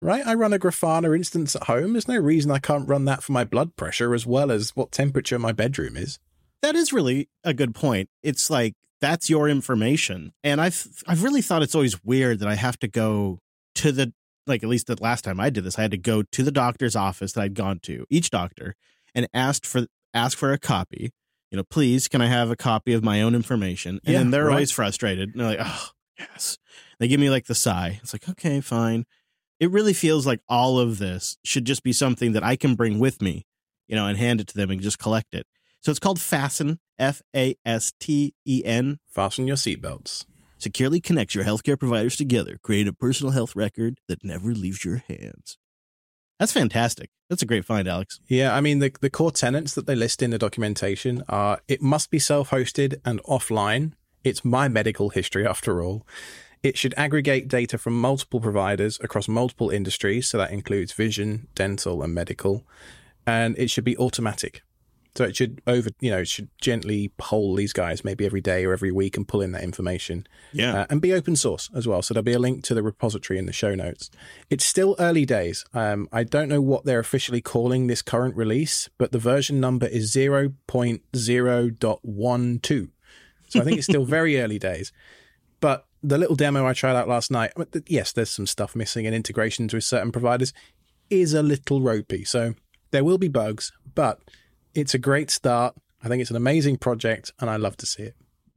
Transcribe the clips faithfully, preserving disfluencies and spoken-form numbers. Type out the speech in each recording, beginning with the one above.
right? I run a Grafana instance at home. There's no reason I can't run that for my blood pressure as well as what temperature my bedroom is. That is really a good point. It's like, that's your information. And I've, I've really thought it's always weird that I have to go to the, like, at least the last time I did this, I had to go to the doctor's office that I'd gone to, each doctor, and asked for, ask for a copy. You know, please, can I have a copy of my own information? And yeah, then they're right. always frustrated. And they're like, oh, yes. They give me like the sigh. It's like, okay, fine. It really feels like all of this should just be something that I can bring with me, you know, and hand it to them and just collect it. So it's called Fasten, F A S T E N. Fasten your seatbelts. Securely connects your healthcare providers together. Create a personal health record that never leaves your hands. That's fantastic. That's a great find, Alex. Yeah, I mean, the, the core tenets that they list in the documentation are it must be self-hosted and offline. It's my medical history, after all. It should aggregate data from multiple providers across multiple industries, so that includes vision, dental, and medical. And it should be automatic. So it should over, you know, it should gently poll these guys maybe every day or every week and pull in that information. Yeah. Uh, and be open source as well. So there'll be a link to the repository in the show notes. It's still early days. Um, I don't know what they're officially calling this current release, but the version number is zero point zero point one two. So I think it's still very early days. But the little demo I tried out last night, yes, there's some stuff missing and integrations with certain providers is a little ropey. So there will be bugs, but it's a great start. I think it's an amazing project, and I love to see it.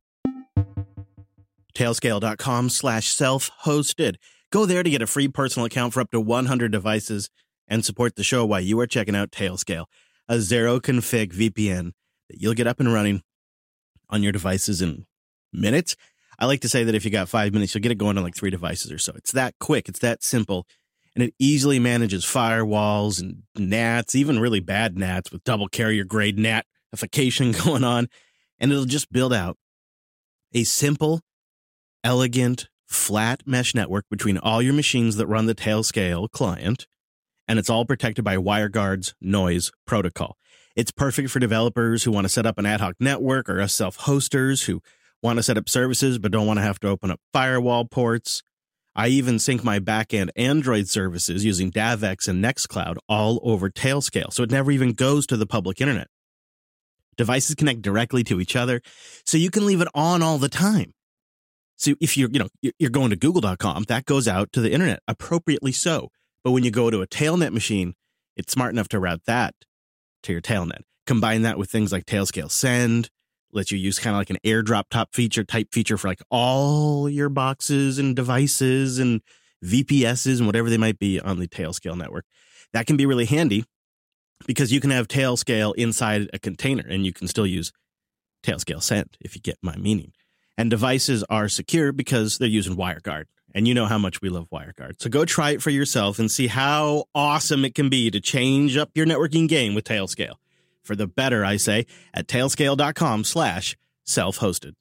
Tailscale.com slash self-hosted. Go there to get a free personal account for up to one hundred devices and support the show while you are checking out Tailscale, a zero-config V P N that you'll get up and running on your devices in minutes. I like to say that if you got five minutes, you'll get it going on like three devices or so. It's that quick. It's that simple. And it easily manages firewalls and nats, even really bad nats with double carrier grade natification going on. And it'll just build out a simple, elegant, flat mesh network between all your machines that run the Tailscale client. And it's all protected by WireGuard's noise protocol. It's perfect for developers who want to set up an ad hoc network, or us self-hosters who want to set up services but don't want to have to open up firewall ports. I even sync my backend Android services using DavX and Nextcloud all over Tailscale, so it never even goes to the public internet. Devices connect directly to each other, so you can leave it on all the time. So if you're, you know, you're going to google dot com, that goes out to the internet, appropriately so. But when you go to a Tailnet machine, it's smart enough to route that to your Tailnet. Combine that with things like Tailscale Send, lets you use kind of like an airdrop top feature type feature for like all your boxes and devices and V P Ss and whatever they might be on the Tailscale network. That can be really handy because you can have Tailscale inside a container and you can still use Tailscale Send, if you get my meaning. And devices are secure because they're using WireGuard. And you know how much we love WireGuard. So go try it for yourself and see how awesome it can be to change up your networking game with Tailscale. For the better, I say, at tailscale.com slash self-hosted.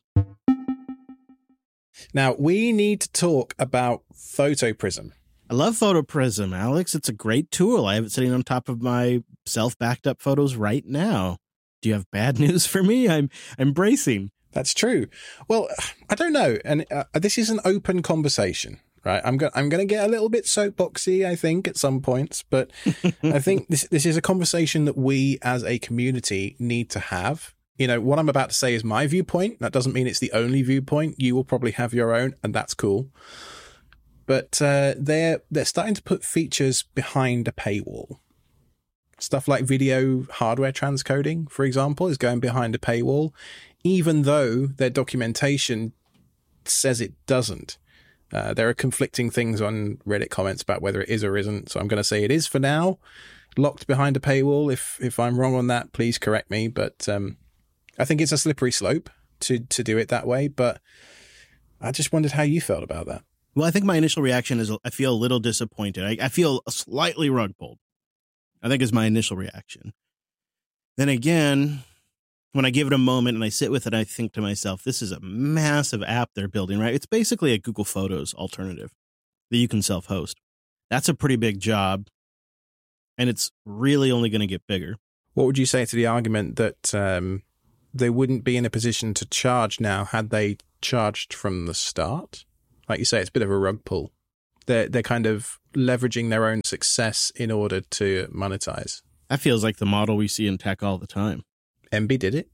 Now, we need to talk about PhotoPrism. I love PhotoPrism, Alex. It's a great tool. I have it sitting on top of my self-backed up photos right now. Do you have bad news for me? I'm I'm bracing. That's true. Well, I don't know. And uh, this is an open conversation, right? I'm going I'm going to get a little bit soapboxy, I think, at some points. But I think this this is a conversation that we as a community need to have. You know, what I'm about to say is my viewpoint. That doesn't mean it's the only viewpoint. You will probably have your own, and that's cool. But uh, they're they're starting to put features behind a paywall. Stuff like video hardware transcoding, for example, is going behind a paywall, even though their documentation says it doesn't. Uh, there are conflicting things on Reddit comments about whether it is or isn't. So I'm going to say it is for now, locked behind a paywall. If if I'm wrong on that, please correct me. But um, I think it's a slippery slope to to do it that way. But I just wondered how you felt about that. Well, I think my initial reaction is I feel a little disappointed. I, I feel slightly rug pulled, I think is my initial reaction. Then again, when I give it a moment and I sit with it, I think to myself, this is a massive app they're building, right? It's basically a Google Photos alternative that you can self-host. That's a pretty big job, and it's really only going to get bigger. What would you say to the argument that um, they wouldn't be in a position to charge now had they charged from the start? Like you say, it's a bit of a rug pull. They're, they're kind of leveraging their own success in order to monetize. That feels like the model we see in tech all the time. M B did it.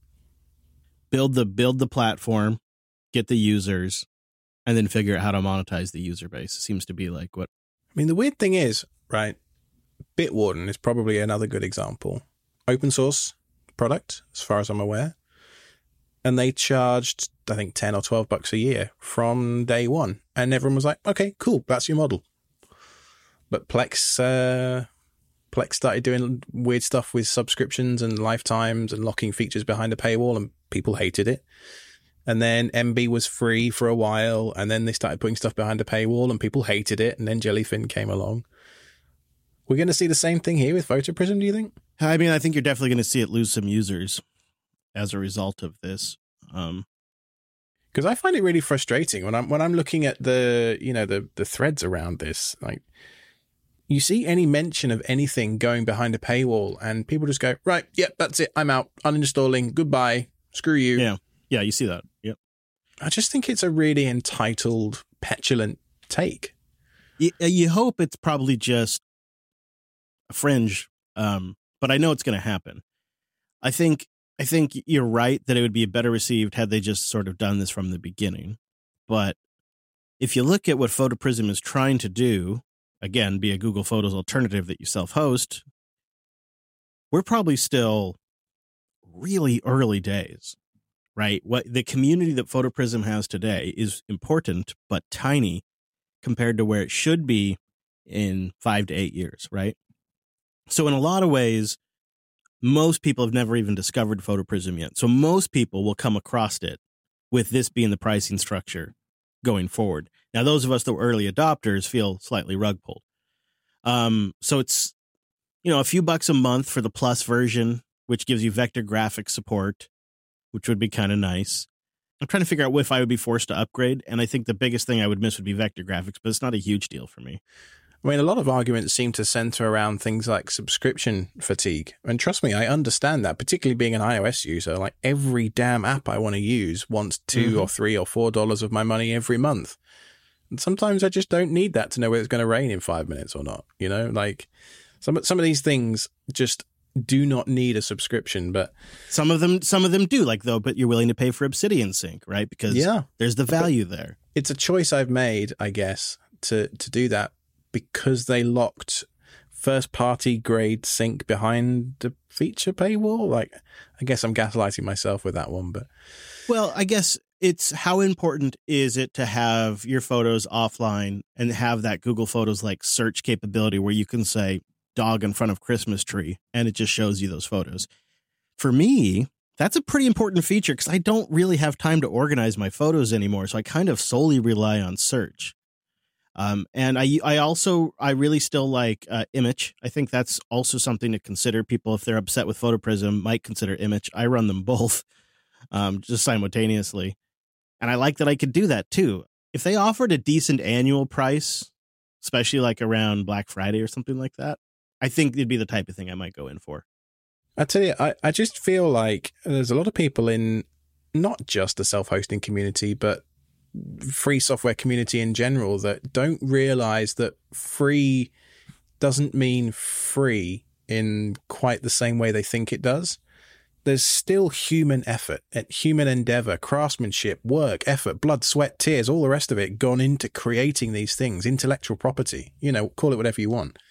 Build the build the platform, get the users, and then figure out how to monetize the user base. It seems to be like what... I mean, the weird thing is, right, Bitwarden is probably another good example. Open source product, as far as I'm aware. And they charged, I think, ten or twelve bucks a year from day one. And everyone was like, okay, cool, that's your model. But Plex, uh, Plex started doing weird stuff with subscriptions and lifetimes and locking features behind a paywall, and people hated it. And then M B was free for a while, and then they started putting stuff behind a paywall, and people hated it, and then Jellyfin came along. We're going to see the same thing here with PhotoPrism, do you think? I mean, I think you're definitely going to see it lose some users as a result of this. Um, because I find it really frustrating when I'm when I'm looking at the you know the the threads around this. Like, you see any mention of anything going behind a paywall, and people just go, right, yep, that's it, I'm out, uninstalling, goodbye, screw you. Yeah, yeah, you see that. Yep. I just think it's a really entitled, petulant take. You, you hope it's probably just a fringe, um, but I know it's going to happen. I think. I think you're right that it would be better received had they just sort of done this from the beginning. But if you look at what PhotoPrism is trying to do, again, be a Google Photos alternative that you self-host, we're probably still really early days, right? What the community that PhotoPrism has today is important, but tiny compared to where it should be in five to eight years, right? So in a lot of ways, most people have never even discovered PhotoPrism yet. So most people will come across it with this being the pricing structure going forward. Now, those of us that were early adopters feel slightly rug pulled. Um, so it's, you know, a few bucks a month for the plus version, which gives you vector graphics support, which would be kind of nice. I'm trying to figure out if I would be forced to upgrade. And I think the biggest thing I would miss would be vector graphics, but it's not a huge deal for me. I mean, a lot of arguments seem to center around things like subscription fatigue. And trust me, I understand that, particularly being an iOS user. Like, every damn app I want to use wants two mm-hmm. or three or four dollars of my money every month. And sometimes I just don't need that to know whether it's going to rain in five minutes or not. You know, like some, some of these things just do not need a subscription, but some of them, some of them do, like, though, but you're willing to pay for Obsidian Sync, right? Because yeah, there's the value there. It's a choice I've made, I guess, to, to do that, because they locked first-party grade sync behind the feature paywall. Like, I guess I'm gaslighting myself with that one, but... Well, I guess it's how important is it to have your photos offline and have that Google Photos like search capability where you can say dog in front of Christmas tree and it just shows you those photos. For me, that's a pretty important feature because I don't really have time to organize my photos anymore, so I kind of solely rely on search. Um, and I, I also, I really still like uh, Image. I think that's also something to consider. People, if they're upset with PhotoPrism, might consider Image. I run them both um, just simultaneously. And I like that I could do that too. If they offered a decent annual price, especially like around Black Friday or something like that, I think it'd be the type of thing I might go in for. I tell you, I, I just feel like there's a lot of people in not just the self-hosting community, but free software community in general that don't realize that free doesn't mean free in quite the same way they think it does. There's still human effort and human endeavor, craftsmanship, work, effort, blood, sweat, tears, all the rest of it gone into creating these things, intellectual property, you know, call it whatever you want.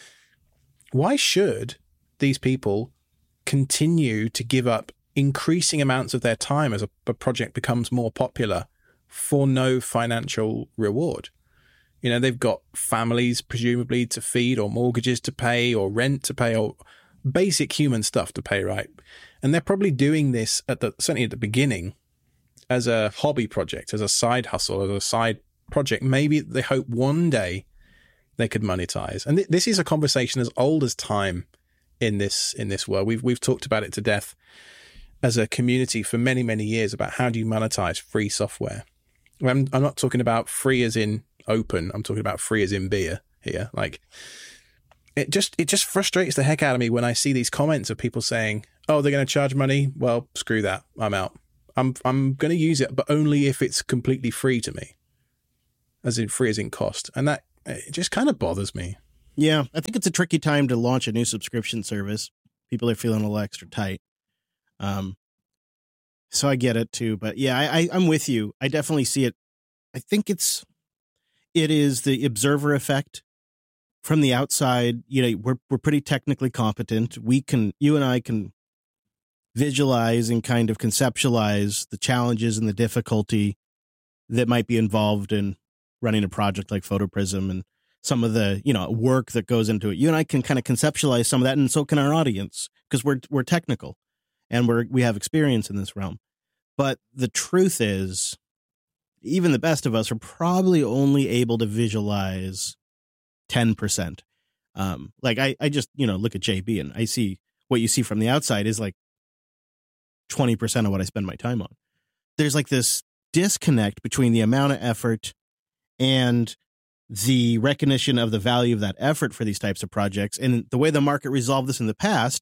Why should these people continue to give up increasing amounts of their time as a, a project becomes more popular for no financial reward? You know, they've got families presumably to feed, or mortgages to pay, or rent to pay, or basic human stuff to pay, right? And they're probably doing this at the certainly at the beginning as a hobby project, as a side hustle, as a side project. Maybe they hope one day they could monetize. And th- this is a conversation as old as time in this in this world. We've we've talked about it to death as a community for many, many years about how do you monetize free software. I'm, I'm not talking about free as in open. I'm talking about free as in beer here. Like, it just it just frustrates the heck out of me when I see these comments of people saying, "Oh, they're going to charge money. Well, screw that. I'm out. I'm I'm going to use it, but only if it's completely free to me, as in free as in cost." And that it just kind of bothers me. Yeah, I think it's a tricky time to launch a new subscription service. People are feeling a little extra tight. Um, so I get it too, but yeah, I, I, I'm with you. I definitely see it. I think it's, it is the observer effect from the outside. You know, we're, we're pretty technically competent. We can, you and I can visualize and kind of conceptualize the challenges and the difficulty that might be involved in running a project like PhotoPrism and some of the, you know, work that goes into it. You and I can kind of conceptualize some of that, and so can our audience, because we're we're technical and we're we have experience in this realm. But the truth is, even the best of us are probably only able to visualize ten percent. Um, like I, I just, you know, look at J B and I see what you see from the outside is like twenty percent of what I spend my time on. There's like this disconnect between the amount of effort and the recognition of the value of that effort for these types of projects. And the way the market resolved this in the past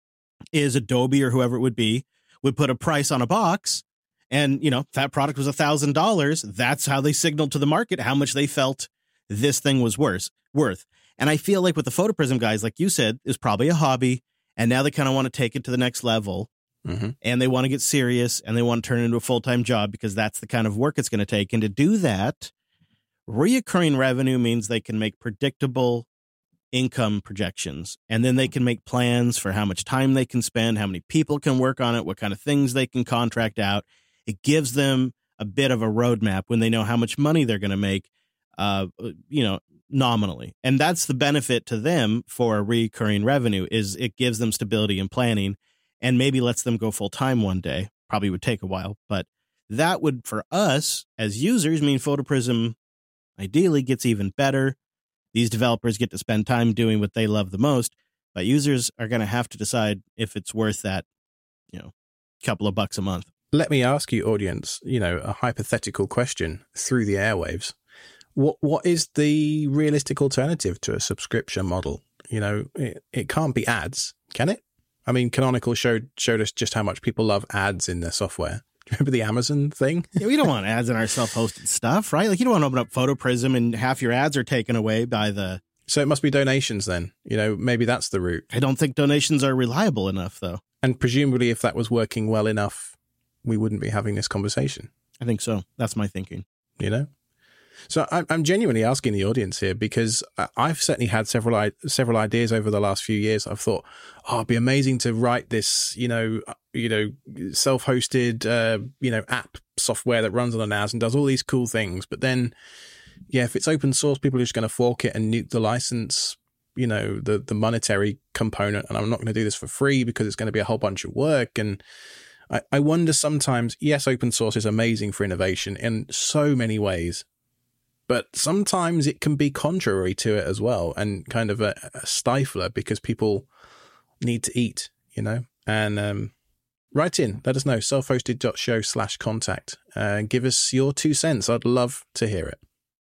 is Adobe or whoever it would be would put a price on a box. And, you know, if that product was a thousand dollars, that's how they signaled to the market how much they felt this thing was worth worth. And I feel like with the PhotoPrism guys, like you said, is probably a hobby. And now they kind of want to take it to the next level. Mm-hmm. And they want to get serious and they want to turn it into a full-time job because that's the kind of work it's going to take. And to do that, reoccurring revenue means they can make predictable income projections, and then they can make plans for how much time they can spend, how many people can work on it, what kind of things they can contract out. It gives them a bit of a roadmap when they know how much money they're going to make, uh, you know, nominally. And that's the benefit to them for a recurring revenue is it gives them stability and planning and maybe lets them go full time one day. Probably would take a while, but that would, for us as users, mean PhotoPrism ideally gets even better. These developers get to spend time doing what they love the most, but users are going to have to decide if it's worth that, you know, couple of bucks a month. Let me ask you, audience, you know, a hypothetical question through the airwaves. What what is the realistic alternative to a subscription model? You know, it, it can't be ads, can it? I mean, Canonical showed showed us just how much people love ads in their software. Do you remember the Amazon thing? Yeah, we don't want ads in our self-hosted stuff, right? Like you don't want to open up PhotoPrism and half your ads are taken away by the... So it must be donations then. You know, maybe that's the route. I don't think donations are reliable enough, though. And presumably if that was working well enough, we wouldn't be having this conversation. I think so. That's my thinking. You know? So I'm genuinely asking the audience here because I've certainly had several several ideas over the last few years. I've thought, oh, it'd be amazing to write this, you know, you know, self-hosted, uh, you know, app software that runs on a N A S and does all these cool things. But then, yeah, if it's open source, people are just going to fork it and nuke the license, you know, the the monetary component. And I'm not going to do this for free because it's going to be a whole bunch of work. And I, I wonder sometimes, yes, open source is amazing for innovation in so many ways. But sometimes it can be contrary to it as well and kind of a, a stifler because people need to eat, you know. And um, write in, let us know, self-hosted.show slash contact. Uh, give us your two cents. I'd love to hear it.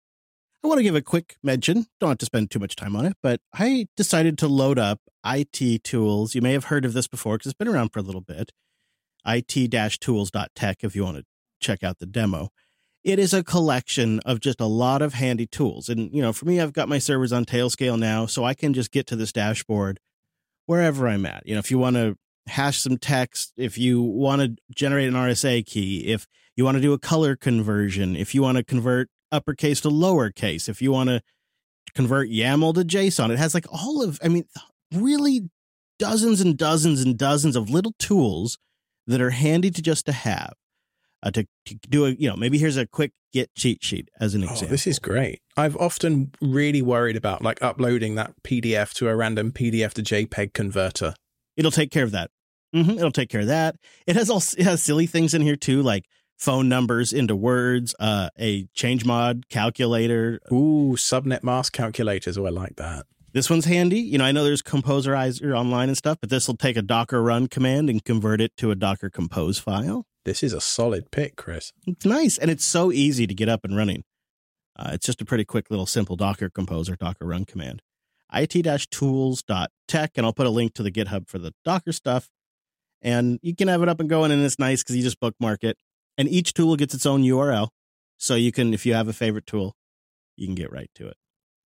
I want to give a quick mention. Don't have to spend too much time on it, but I decided to load up I T Tools. You may have heard of this before because it's been around for a little bit. I T tools dot tech if you want to check out the demo. It is a collection of just a lot of handy tools. And, you know, for me, I've got my servers on Tailscale now, so I can just get to this dashboard wherever I'm at. You know, if you want to hash some text, if you want to generate an R S A key, if you want to do a color conversion, if you want to convert uppercase to lowercase, if you want to convert YAML to JSON, it has like all of, I mean, really dozens and dozens and dozens of little tools that are handy to just to have. Uh, to, to do a, you know, maybe here's a quick Git cheat sheet as an example. Oh, this is great. I've often really worried about like uploading that P D F to a random P D F to JPEG converter. It'll take care of that. Mm-hmm, it'll take care of that. It has all it has silly things in here too, like phone numbers into words, uh, a change mod calculator. Ooh, subnet mask calculators. Oh, I like that. This one's handy. You know, I know there's Composerizer online and stuff, but this will take a Docker run command and convert it to a Docker compose file. This is a solid pick, Chris. It's nice, and it's so easy to get up and running. Uh, it's just a pretty quick little simple Docker compose or Docker run command. I T tools dot tech, and I'll put a link to the GitHub for the Docker stuff. And you can have it up and going, and it's nice because you just bookmark it. And each tool gets its own U R L, so you can, if you have a favorite tool, you can get right to it.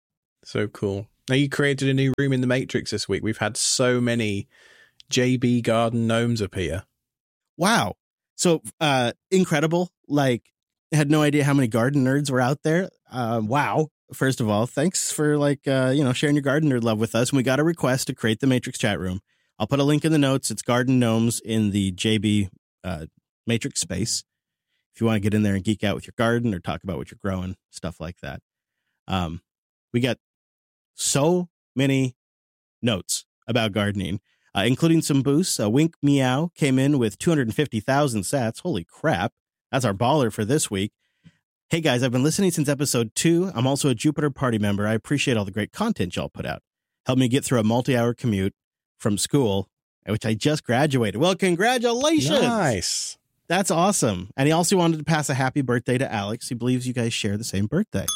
So cool. Now, you created a new room in the Matrix this week. We've had so many J B Garden Gnomes appear. Wow. So uh, incredible. Like, I had no idea how many garden nerds were out there. Uh, wow. First of all, thanks for like, uh, you know, sharing your garden nerd love with us. And we got a request to create the Matrix chat room. I'll put a link in the notes. It's Garden Gnomes in the J B uh, Matrix space. If you want to get in there and geek out with your garden or talk about what you're growing, stuff like that. Um, we got so many notes about gardening, uh, including some boosts. Uh, Wink Meow came in with two hundred fifty thousand sats. Holy crap. That's our baller for this week. Hey guys, I've been listening since episode two. I'm also a Jupiter Party member. I appreciate all the great content y'all put out. Helped me get through a multi-hour commute from school, which I just graduated. Well, congratulations. Nice. That's awesome. And he also wanted to pass a happy birthday to Alex. He believes you guys share the same birthday.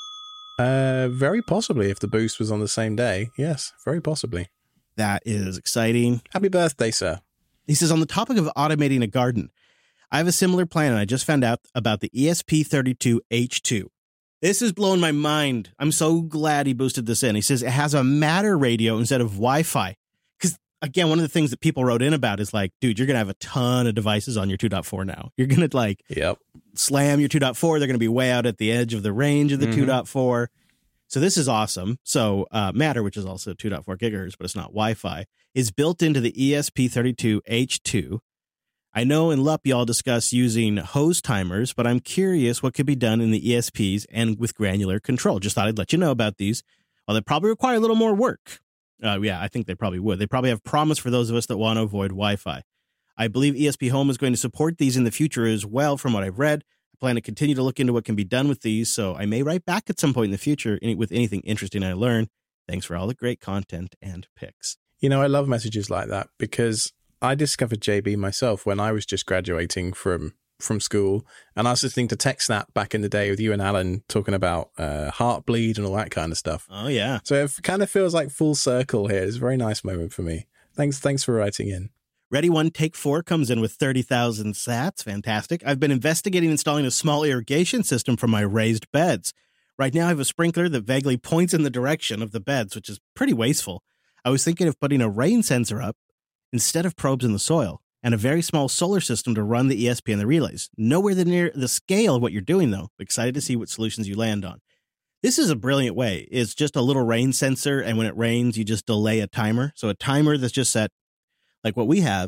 Uh, very possibly if the boost was on the same day. Yes, very possibly. That is exciting. Happy birthday, sir. He says, on the topic of automating a garden, I have a similar plan, and I just found out about the E S P thirty-two H two. This is blowing my mind. I'm so glad he boosted this in. He says it has a Matter radio instead of Wi-Fi. Because, again, one of the things that people wrote in about is like, dude, you're going to have a ton of devices on your two point four now. You're going to, like, yep. slam your two point four. They're going to be way out at the edge of the range of the mm-hmm. two point four. So this is awesome. So uh, Matter, which is also two point four gigahertz, but it's not Wi-Fi, is built into the E S P thirty-two H two. I know in L U P y'all discuss using hose timers, but I'm curious what could be done in the E S Ps and with granular control. Just thought I'd let you know about these. Well, they probably require a little more work. Uh, yeah, I think they probably would. They probably have promise for those of us that want to avoid Wi-Fi. I believe E S P Home is going to support these in the future as well, from what I've read. I plan to continue to look into what can be done with these, so I may write back at some point in the future with anything interesting I learn. Thanks for all the great content and picks. You know, I love messages like that because I discovered J B myself when I was just graduating from from school, and I was listening to TechSnap back in the day with you and Alan talking about uh, Heartbleed and all that kind of stuff. Oh, yeah. So it kind of feels like full circle here. It's a very nice moment for me. Thanks, thanks for writing in. Ready One Take Four comes in with thirty thousand sats. Fantastic. I've been investigating installing a small irrigation system for my raised beds. Right now I have a sprinkler that vaguely points in the direction of the beds, which is pretty wasteful. I was thinking of putting a rain sensor up instead of probes in the soil, and a very small solar system to run the E S P and the relays. Nowhere near the scale of what you're doing, though. Excited to see what solutions you land on. This is a brilliant way. It's just a little rain sensor, and when it rains, you just delay a timer. So a timer that's just set, like what we have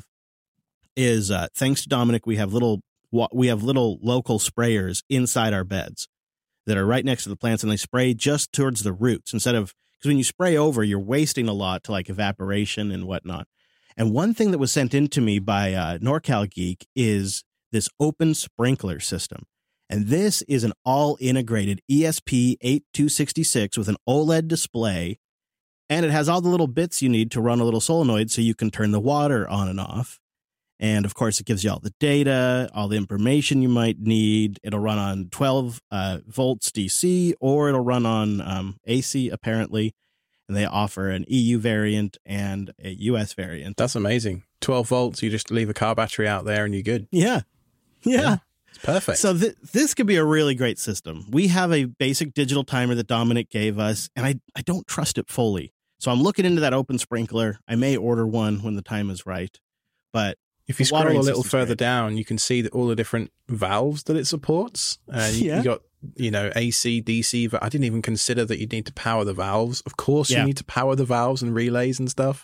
is, uh, thanks to Dominic, we have little we have little local sprayers inside our beds that are right next to the plants, and they spray just towards the roots instead of, because when you spray over, you're wasting a lot to like evaporation and whatnot. And one thing that was sent in to me by uh, NorCal Geek is this open sprinkler system. And this is an all-integrated E S P eighty-two sixty-six with an OLED display. And it has all the little bits you need to run a little solenoid so you can turn the water on and off. And, of course, it gives you all the data, all the information you might need. It'll run on twelve uh, volts D C, or it'll run on um, A C, apparently. And they offer an E U variant and a U S variant. That's amazing. twelve volts, you just leave a car battery out there and you're good. Yeah. Yeah. yeah. It's perfect. So th- this could be a really great system. We have a basic digital timer that Dominic gave us, and I, I don't trust it fully. So I'm looking into that open sprinkler. I may order one when the time is right. But if you scroll a little further great. down, you can see that all the different valves that it supports. Uh, you, yeah. you got, you know, A C, D C. I didn't even consider that you'd need to power the valves. Of course, yeah. you need to power the valves and relays and stuff.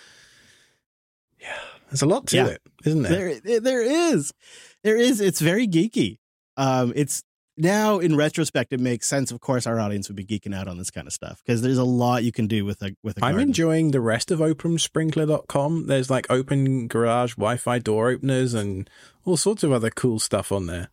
Yeah, there's a lot to yeah. it, isn't there? There, there is. There is. It's very geeky. Um, it's now in retrospect, it makes sense. Of course, our audience would be geeking out on this kind of stuff because there's a lot you can do with a with a I'm garden. enjoying the rest of open sprinkler dot com. There's like open garage Wi-Fi door openers and all sorts of other cool stuff on there.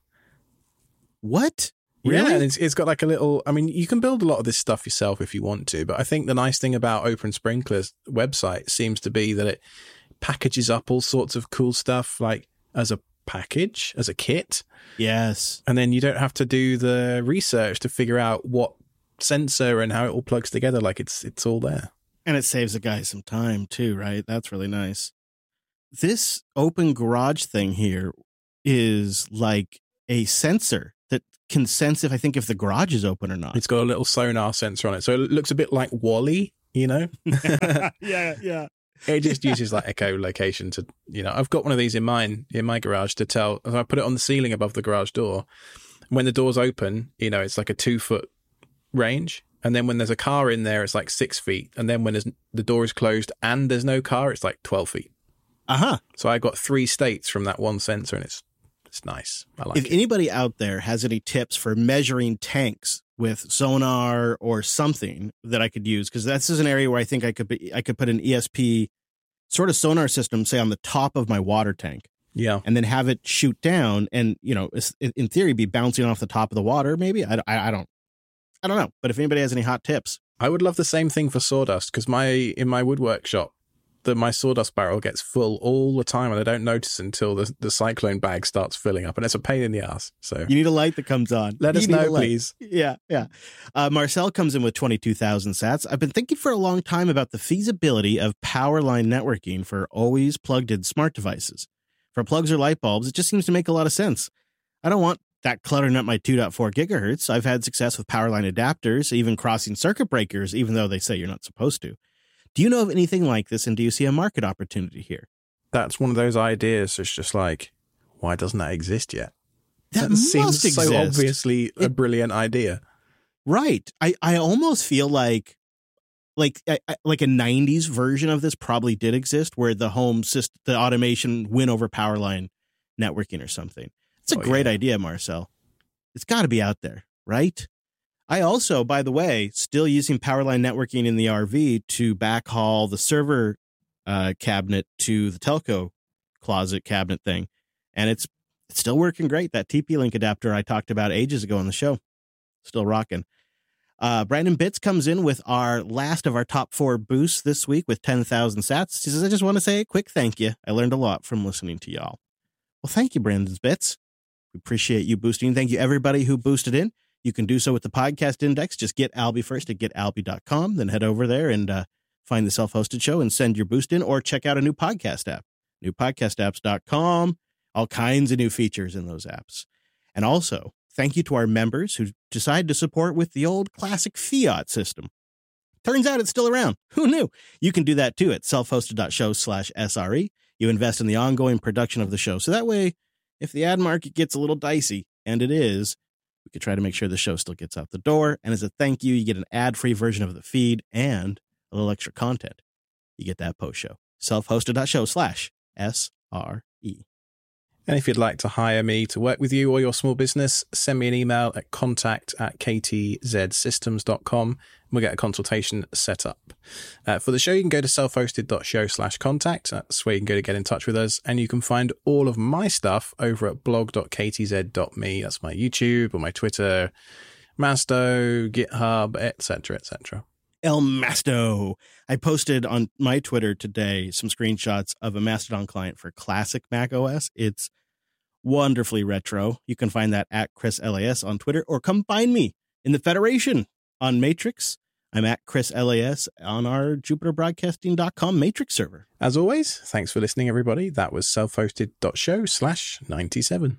What? Really? Yeah, and it's, it's got like a little, I mean, you can build a lot of this stuff yourself if you want to, but I think the nice thing about Open Sprinkler's website seems to be that it packages up all sorts of cool stuff like as a package, as a kit. Yes. And then you don't have to do the research to figure out what sensor and how it all plugs together. Like it's it's all there. And it saves the guy some time too, right? That's really nice. This open garage thing here is like a sensor that can sense if I think if the garage is open or not. It's got a little sonar sensor on it, so it looks a bit like Wall-E, you know? yeah, yeah. It just uses like echolocation to, you know, I've got one of these in mine, in my garage to tell, if I put it on the ceiling above the garage door, when the door's open, you know, it's like a two foot range. And then when there's a car in there, it's like six feet. And then when there's, the door is closed and there's no car, it's like twelve feet. Uh-huh. So I got three states from that one sensor, and it's it's nice. I like if it. If anybody out there has any tips for measuring tanks with sonar or something that I could use, because this is an area where I think I could be, I could put an E S P sort of sonar system, say on the top of my water tank. Yeah. And then have it shoot down and, you know, in theory, be bouncing off the top of the water. Maybe I, I, I don't I don't know. But if anybody has any hot tips, I would love the same thing for sawdust, because my in my woodwork shop, the my sawdust barrel gets full all the time, and I don't notice until the, the cyclone bag starts filling up, and it's a pain in the ass. So you need a light that comes on. Let you us know, please. Yeah, yeah. Uh, Marcel comes in with twenty-two thousand sats. I've been thinking for a long time about the feasibility of power line networking for always plugged-in smart devices. For plugs or light bulbs, it just seems to make a lot of sense. I don't want that cluttering up my two point four gigahertz. I've had success with power line adapters, even crossing circuit breakers, even though they say you're not supposed to. Do you know of anything like this, and do you see a market opportunity here? That's one of those ideas. It's just like, why doesn't that exist yet? That, that must seems exist. So obviously a it, brilliant idea. Right. I, I almost feel like like I, like a nineties version of this probably did exist, where the home system, the automation went over power line networking or something. It's a oh, great yeah. idea, Marcel. It's got to be out there, right? I also, by the way, still using Powerline networking in the R V to backhaul the server uh, cabinet to the telco closet cabinet thing. And it's, it's still working great. That T P Link adapter I talked about ages ago on the show, still rocking. Uh, Brandon Bitts comes in with our last of our top four boosts this week with ten thousand sats. He says, I just want to say a quick thank you. I learned a lot from listening to y'all. Well, thank you, Brandon Bitts. We appreciate you boosting. Thank you, everybody who boosted in. You can do so with the podcast index. Just get Albie first at get albie dot com. Then head over there and uh, find the self-hosted show and send your boost in, or check out a new podcast app, new podcast apps dot com. All kinds of new features in those apps. And also, thank you to our members who decided to support with the old classic fiat system. Turns out it's still around. Who knew? You can do that too at self-hosted dot show slash S R E. You invest in the ongoing production of the show. So that way, if the ad market gets a little dicey, and it is, we could try to make sure the show still gets out the door. And as a thank you, you get an ad-free version of the feed and a little extra content. You get that post-show. self-hosted dot show slash S R E. And if you'd like to hire me to work with you or your small business, send me an email at contact at k t z systems dot com. And we'll get a consultation set up. Uh, for the show, you can go to self-hosted dot show slash contact. That's where you can go to get in touch with us. And you can find all of my stuff over at blog dot k t z dot m e. That's my YouTube or my Twitter, Masto, GitHub, et cetera, et cetera. El Masto. I posted on my Twitter today some screenshots of a Mastodon client for classic Mac O S. It's wonderfully retro. You can find that at Chris L A S on Twitter, or come find me in the Federation on Matrix. I'm at Chris L A S on our Jupiter Broadcasting dot com Matrix server. As always, thanks for listening, everybody. That was self-hosted dot show slash ninety-seven.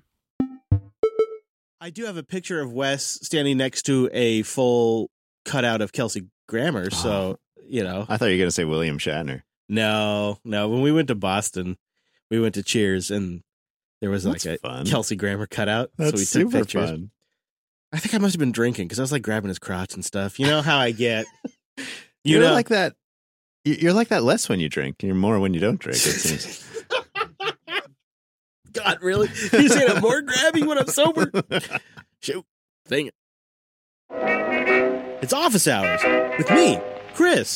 I do have a picture of Wes standing next to a full cutout of Kelsey Grammer, so, oh, you know. I thought you were going to say William Shatner. No, no. When we went to Boston, we went to Cheers, and there was That's like a fun. Kelsey Grammer cutout. That's so we took super pictures. Fun. I think I must have been drinking because I was like grabbing his crotch and stuff. You know how I get. You you're know? like that. You're like that less when you drink. You're more when you don't drink, it seems. God, really? You're saying I'm more grabby when I'm sober? Shoot. Dang it. It's office hours with me, Chris.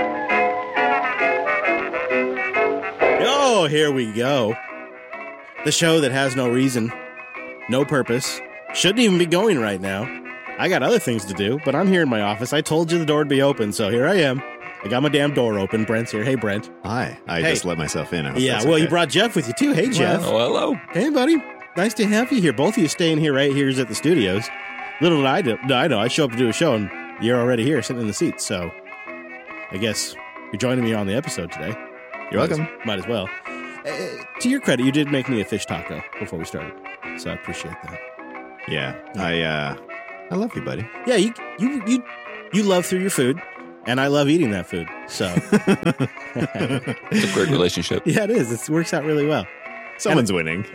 Oh, here we go. The show that has no reason, no purpose, shouldn't even be going right now. I got other things to do, but I'm here in my office. I told you the door would be open, so here I am. I got my damn door open. Brent's here. Hey, Brent. Hi. I hey. just let myself in. Yeah, well, okay. You brought Jeff with you, too. Hey, Jeff. Well, hello. Hey, buddy. Nice to have you here. Both of you staying here right here at the studios. Little did I, do, I know, I show up to do a show, and you're already here sitting in the seat, so I guess you're joining me on the episode today. You're might welcome. As, might as well. Uh, to your credit, you did make me a fish taco before we started, so I appreciate that. Yeah, I uh, I love you, buddy. Yeah, you you you you love through your food, and I love eating that food. So It's a great relationship. yeah, it is. It works out really well. Someone's winning.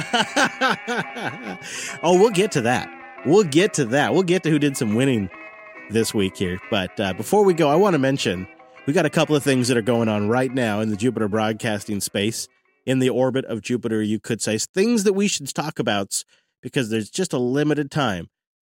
Oh, we'll get to that. We'll get to that. We'll get to who did some winning this week here. But uh, before we go, I want to mention we got a couple of things that are going on right now in the Jupiter broadcasting space, in the orbit of Jupiter, you could say, things that we should talk about because there's just a limited time.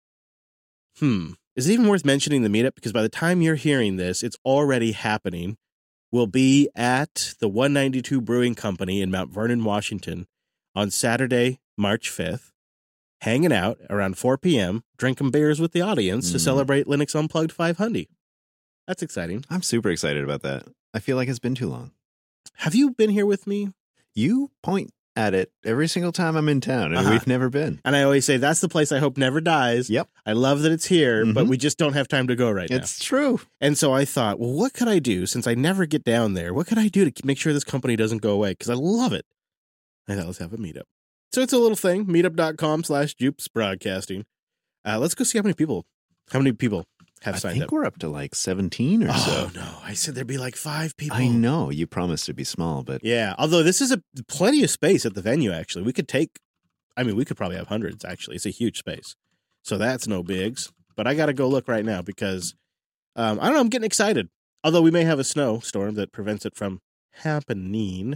Hmm. Is it even worth mentioning the meetup? Because by the time you're hearing this, it's already happening. We'll be at the one ninety-two Brewing Company in Mount Vernon, Washington on Saturday, March fifth, hanging out around four p.m., drinking beers with the audience mm. to celebrate Linux Unplugged five hundred. That's exciting. I'm super excited about that. I feel like it's been too long. Have you been here with me? You point at it every single time I'm in town, and uh-huh. we've never been. And I always say, that's the place I hope never dies. Yep. I love that it's here, Mm-hmm. but we just don't have time to go right now. It's true. And so I thought, well, what could I do since I never get down there? What could I do to make sure this company doesn't go away? Because I love it. I thought, let's have a meetup. So it's a little thing, meetup.com slash Jupes Broadcasting. Uh, let's go see how many people, how many people have I signed think up. we're up to like seventeen or Oh, so. no. I said there'd be like five people. I know. You promised to be small, but Yeah. Although this is a plenty of space at the venue, actually. We could take, I mean, we could probably have hundreds, actually. It's a huge space. So that's no bigs. But I got to go look right now because, um, I don't know, I'm getting excited. Although we may have a snowstorm that prevents it from happening.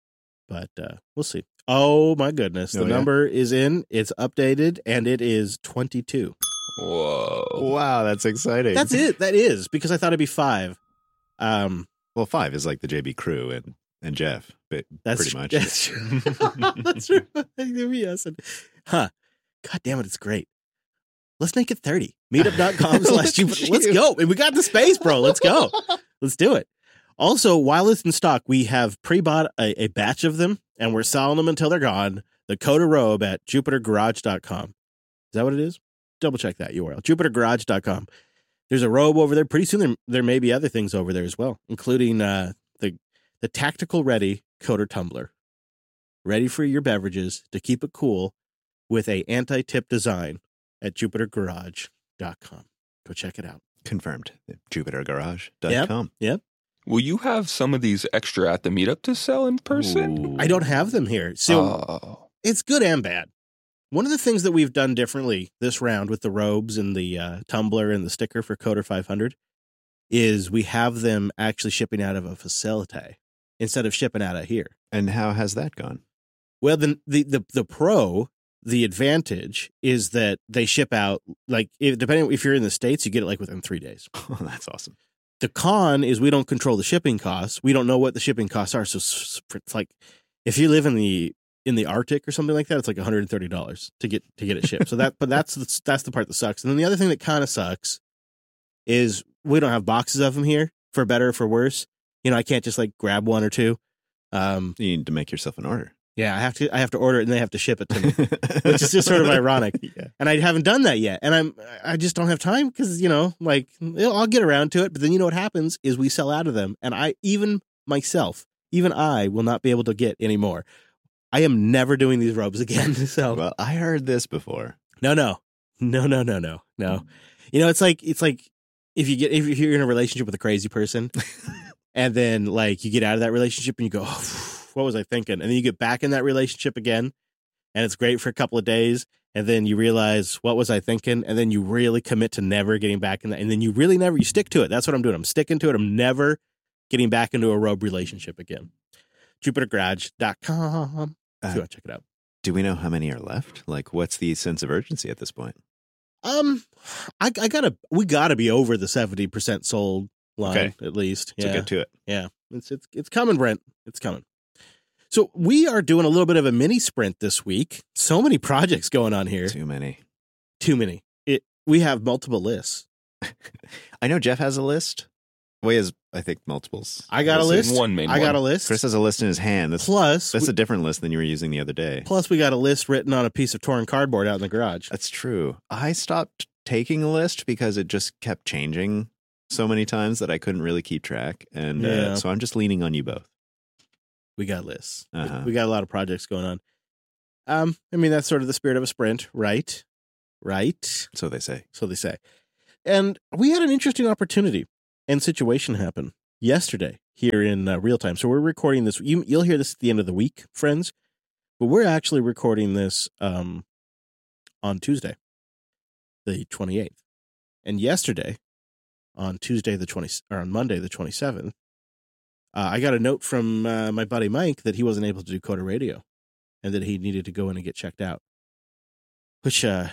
But uh, we'll see. Oh, my goodness. The Oh, yeah? number is in. It's updated, and it is twenty-two. Whoa. wow, that's exciting. That's it. That is, because I thought it'd be five. Um, Well, five is like the J B crew and, and Jeff, but That's pretty much. That's true. That's true. Yes. And- Huh. God damn it. It's great. Let's make it thirty. Meetup.com slash Look Jupiter. at Let's you. go. And we got the space, bro. Let's go. Let's do it. Also, while it's in stock, we have pre-bought a, a batch of them, and we're selling them until they're gone. The Coda Robe at jupiter garage dot com. Is that what it is? Double check that U R L. jupiter garage dot com. There's a robe over there. Pretty soon there, there may be other things over there as well, including uh, the the Tactical Ready Coder Tumbler. Ready for your beverages to keep it cool with a anti-tip design at jupiter garage dot com. Go check it out. Confirmed. jupiter garage dot com. Yep. Will you have some of these extra at the meetup to sell in person? I don't have them here. So Oh. it's good and bad. One of the things that we've done differently this round with the robes and the uh, tumbler and the sticker for Coder five hundred is we have them actually shipping out of a facility instead of shipping out of here. And how has that gone? Well, the the the, the pro, the advantage is that they ship out, like, if, depending if you're in the States, you get it like within three days. Oh, that's awesome. The con is we don't control the shipping costs. We don't know what the shipping costs are. So it's like if you live in the in the Arctic or something like that, it's like one hundred thirty dollars to get to get it shipped. So that, but that's the, that's the part that sucks. And then the other thing that kind of sucks is we don't have boxes of them here, for better or for worse. You know, I can't just like grab one or two. Um, You need to make yourself an order. yeah, I have to I have to order it and they have to ship it to me, which is just sort of ironic. Yeah. And I haven't done that yet. And I'm, I just don't have time because, you know, like I'll get around to it. But then, you know, what happens is we sell out of them. And I, even myself, even I will not be able to get any more. I am never doing these robes again. So Well, I heard this before. no, no, no, no, no, no, no. You know, it's like, it's like if you get, if you're in a relationship with a crazy person and then like you get out of that relationship and you go, oh, what was I thinking? And then you get back in that relationship again and it's great for a couple of days. And then you realize, what was I thinking? And then you really commit to never getting back in that. And then you really never, you stick to it. That's what I'm doing. I'm sticking to it. I'm never getting back into a robe relationship again. jupiter garage dot com. If Uh, you want to check it out. Do we know how many are left? Like, what's the sense of urgency at this point? Um, I, I gotta, we gotta be over the seventy percent sold line Okay. at least. So Yeah. get to it. Yeah. It's, it's, it's coming, Brent. It's coming. So we are doing a little bit of a mini sprint this week. So many projects going on here. Too many. Too many. It, we have multiple lists. I know Jeff has a list. Well, he has, I think, multiples. I got a We'll see. list. One main I got a one. list. Chris has a list in his hand. That's, Plus, that's we- a different list than you were using the other day. plus we got a list written on a piece of torn cardboard out in the garage. That's true. I stopped taking a list because it just kept changing so many times that I couldn't really keep track. And Yeah. uh, so I'm just leaning on you both. We got lists. Uh-huh. We got a lot of projects going on. Um, I mean, that's sort of the spirit of a sprint, right? right? So they say. So they say. And we had an interesting opportunity and situation happen yesterday here in uh, real time. So we're recording this. You, you'll hear this at the end of the week, friends. But we're actually recording this um, on Tuesday, the twenty-eighth. And yesterday, on Tuesday the twentieth, or on Monday the twenty-seventh, uh, I got a note from uh, my buddy Mike that he wasn't able to do Coda Radio, and that he needed to go in and get checked out. Which uh,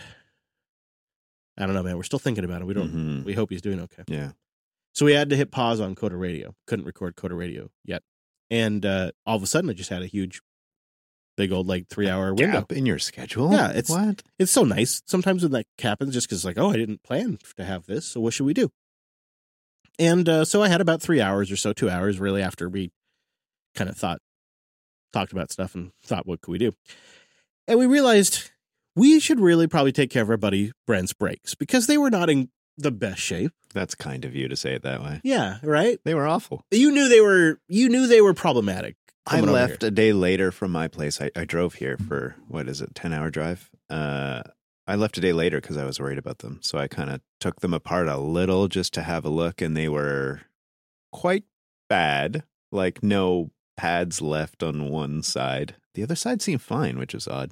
I don't know, man. We're still thinking about it. We don't. Mm-hmm. We hope he's doing okay. Yeah. So we had to hit pause on Coda Radio. Couldn't record Coda Radio yet, and uh, all of a sudden, I just had a huge, big old like three hour window Gap in your schedule. Yeah, it's what? It's so nice sometimes when that happens, just because like, oh, I didn't plan to have this, so what should we do? And uh, so I had about three hours or so, two hours really after we kind of thought, talked about stuff and thought, what could we do? And we realized we should really probably take care of our buddy Brent's brakes because they were not in the best shape. That's kind of you to say it that way. Yeah, right. They were awful. You knew they were. You knew they were problematic. I left a day later from my place. I, I drove here for, what is it, ten hour drive? Uh, I left a day later because I was worried about them. So I kind of took them apart a little just to have a look, and they were quite bad. Like no pads left on one side. The other side seemed fine, which is odd.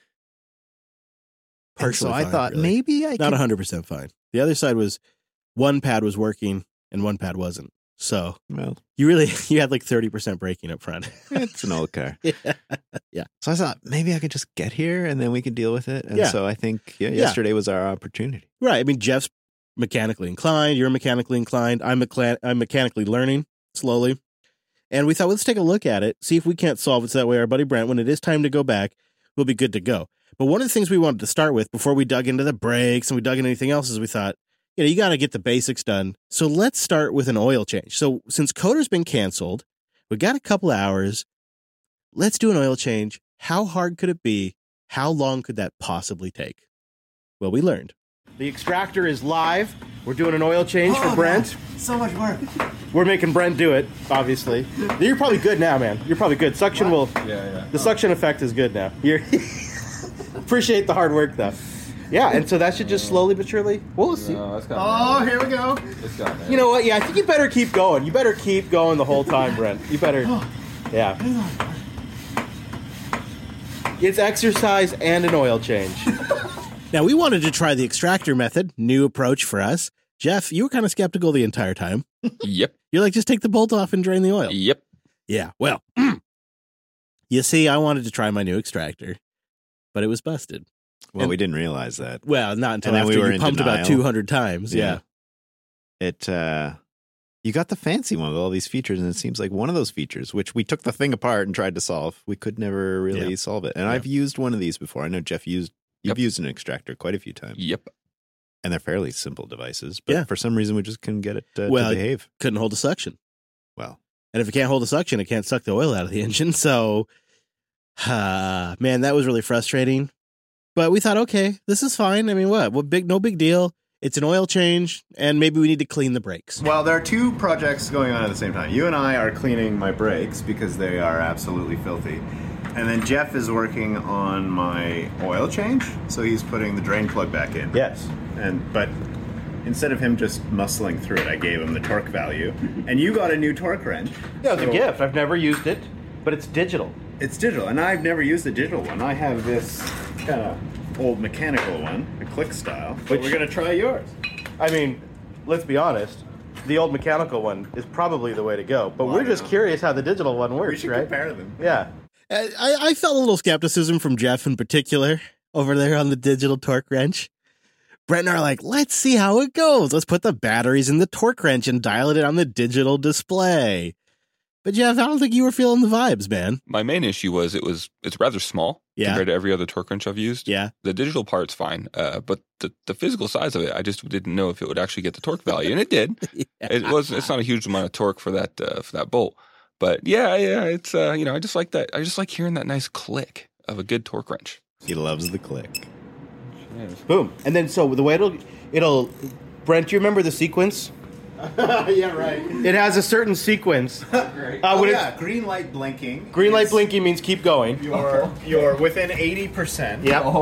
Partially so I fine, thought really. maybe I Not could... one hundred percent fine. The other side was, one pad was working and one pad wasn't. So well, you really, you had like thirty percent braking up front. it's an old car. yeah. yeah. So I thought maybe I could just get here and then we could deal with it. And yeah. so I think yeah, yeah. yesterday was our opportunity. Right. I mean, Jeff's mechanically inclined. You're mechanically inclined. I'm, mecha- I'm mechanically learning slowly. And we thought, let's take a look at it, see if we can't solve it so that way our buddy Brent, when it is time to go back, we'll be good to go. But one of the things we wanted to start with before we dug into the brakes and we dug into anything else is we thought, you know, you got to get the basics done. So let's start with an oil change. So since Coda's been canceled, we got a couple hours. Let's do an oil change. How hard could it be? How long could that possibly take? Well, we learned. The extractor is live. We're doing an oil change oh, for Brent. Man. So much work. We're making Brent do it, obviously. You're probably good now, man. You're probably good. Suction what? will... Yeah, yeah. The oh. suction effect is good now. You're... Appreciate the hard work, though. Yeah, and so that should just slowly but surely... We'll see. No, oh, here we go. You know what? Yeah, I think you better keep going. You better keep going the whole time, Brent. You better... Yeah. It's exercise and an oil change. Now, we wanted to try the extractor method. New approach for us. Jeff, you were kind of skeptical the entire time. Yep. You're like, just take the bolt off and drain the oil. Yep. Yeah, well... You see, I wanted to try my new extractor, but it was busted. Well, and, we didn't realize that. Well, not until after we were you pumped denial. about two hundred times. Yeah. yeah. It, uh, you got the fancy one with all these features, and it seems like one of those features, which we took the thing apart and tried to solve, we could never really yeah. solve it. And yeah. I've used one of these before. I know, Jeff, used you've yep. used an extractor quite a few times. Yep. And they're fairly simple devices, but yeah. for some reason we just couldn't get it uh, well, to behave. Couldn't hold the suction. Well. And if it can't hold the suction, it can't suck the oil out of the engine. So, uh, man, that was really frustrating. But we thought, okay, this is fine. I mean, what? What big? No big deal. It's an oil change, and maybe we need to clean the brakes. Well, there are two projects going on at the same time. You and I are cleaning my brakes because they are absolutely filthy. And then Jeff is working on my oil change, so he's putting the drain plug back in. Yes. And but instead of him just muscling through it, I gave him the torque value. And you got a new torque wrench. Yeah, it's so a gift. I've never used it, but it's digital. It's digital, and I've never used the digital one. I have this kind of old mechanical one, a click style. But we're going to try yours. I mean, let's be honest. The old mechanical one is probably the way to go. But well, we're just know. curious how the digital one works, we should right? compare them. Yeah. I, I felt a little skepticism from Jeff in particular over there on the digital torque wrench. Brent and I are like, let's see how it goes. Let's put the batteries in the torque wrench and dial it on the digital display. But Jeff, I don't think you were feeling the vibes, man. My main issue was it was it's rather small yeah. compared to every other torque wrench I've used. Yeah. The digital part's fine, uh, but the, the physical size of it, I just didn't know if it would actually get the torque value, and it did. yeah. It was. It's not a huge amount of torque for that uh, for that bolt, but yeah, yeah, it's uh, you know, I just like that. I just like hearing that nice click of a good torque wrench. He loves the click. Yes. Boom, and then so the way it'll it'll Brent, do you remember the sequence? yeah, right. It has a certain sequence. Great. Uh, oh, yeah, green light blinking. Green light blinking means keep going. You're, you're within eighty percent. Yep. Oh.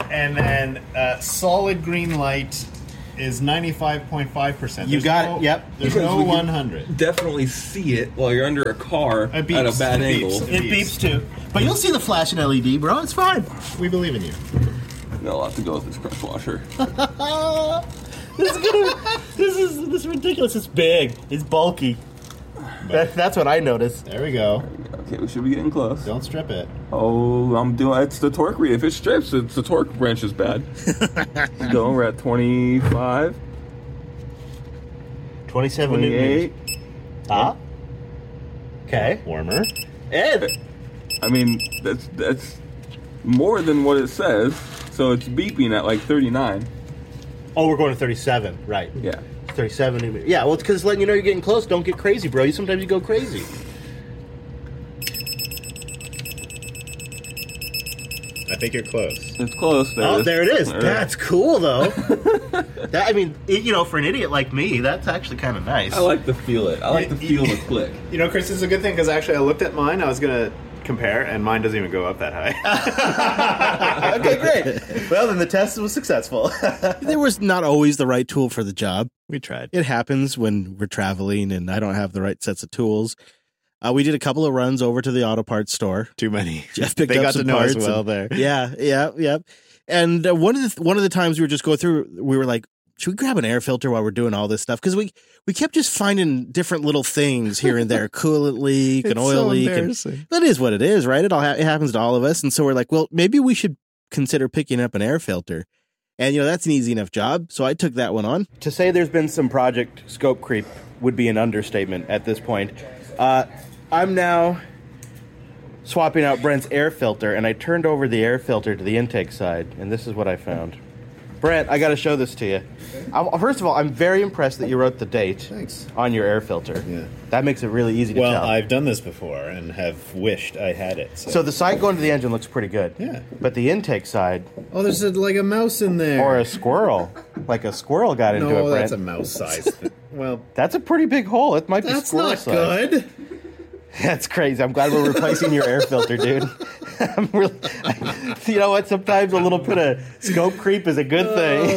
And then uh, solid green light is ninety-five point five percent. You got no, it. Yep. There's Because no we can one hundred. Definitely see it while you're under a car It beeps. at a bad It angle. beeps. It beeps too. But you'll see the flashing L E D, bro. It's fine. We believe in you. I'll have to go with this crush washer. This is good. This is this is ridiculous. It's big. It's bulky. That, that's what I noticed. There we go. Okay, we should be getting close. Don't strip it. Oh, I'm doing. It's the torque read. If it strips, it's the torque wrench is bad. Go. We're at twenty-five, twenty-seven twenty-eight. Ah. Okay. Warmer. Ed. I mean, that's that's more than what it says. So it's beeping at like thirty-nine. Oh, we're going to thirty-seven. Right. Yeah. thirty-seven. Yeah, well, it's because it's letting you know you're getting close. Don't get crazy, bro. You Sometimes you go crazy. I think you're close. It's close. There Oh, it is. there it is. There That's cool, though. that, I mean, it, you know, for an idiot like me, that's actually kind of nice. I like to feel it. I like to feel the click. You know, Chris, this is a good thing because actually I looked at mine. I was going to compare, and mine doesn't even go up that high. Okay, great. Well, then the test was successful. There was not always the right tool for the job. We tried. It happens when we're traveling and I don't have the right sets of tools. Uh, we did a couple of runs over to the auto parts store. Too many. Jeff picked they up got some to know parts us well and- there. Yeah, yeah, yeah. And uh, one of the one of the times we were just going through, we were like, should we grab an air filter while we're doing all this stuff? Because we we kept just finding different little things here and there, coolant leak, an It's oil so leak. And embarrassing. that is what it is, right? It all ha- it happens to all of us. And so we're like, well, maybe we should consider picking up an air filter. And you know that's an easy enough job. So I took that one on. To say there's been some project scope creep would be an understatement at this point. Uh, I'm now swapping out Brent's air filter, and I turned over the air filter to the intake side, and this is what I found. Brent, I got to show this to you. I, first of all, I'm very impressed that you wrote the date Thanks. on your air filter. Yeah. That makes it really easy to Well, tell. I've done this before and have wished I had it. So, So the side going to the engine looks pretty good. Yeah. But the intake side, oh, there's a, like a mouse in there. or a squirrel, like a squirrel got into no, it, Brent. that's a mouse size. Well, That's a pretty big hole. It might be that's squirrel not size. good. That's crazy. I'm glad we're replacing your air filter, dude. I'm really, you know what? Sometimes a little bit of scope creep is a good